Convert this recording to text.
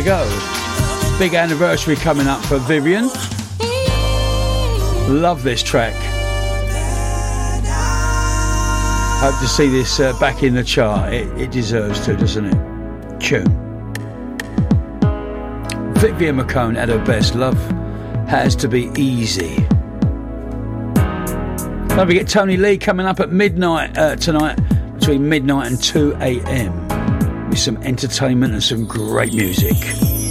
you go. Big anniversary coming up for Vivian. Love this track. Hope to see this back in the chart. It deserves to, doesn't it? Tune. Vivian McCone at her best. Love has to be easy. Don't forget Tony Lee coming up at midnight tonight, between midnight and 2 a.m. with some entertainment and some great music.